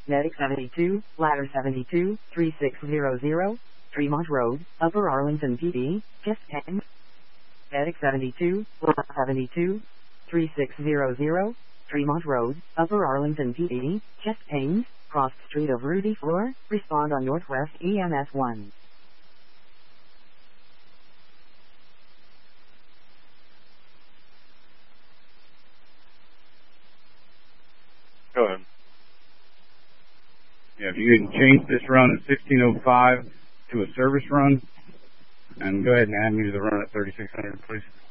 Medic 72, Ladder 72, 3600, Tremont Road, Upper Arlington PD, chest pains. Medic 72, Ladder 72, 3600, Tremont Road, Upper Arlington PD, chest pains, crossed street of Rudy floor, respond on Northwest EMS 1. Go ahead. Yeah, if you can change this run at 1605 to a service run, and go ahead and add me to the run at 3600, please.